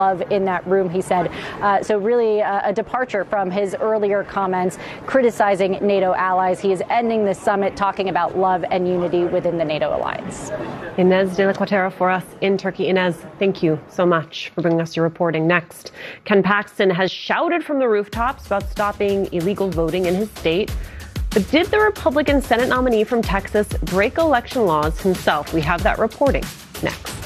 love in that room, he said. So really a departure from his earlier comments criticizing NATO allies. He is ending the summit talking about love and unity within the NATO alliance. Inez de la Cuatera for us in Turkey. Inez, thank you so much for bringing us your reporting. Next, Ken Paxton has shouted from the rooftops about stopping illegal voting in his state. But did the Republican Senate nominee from Texas break election laws himself? We have that reporting next.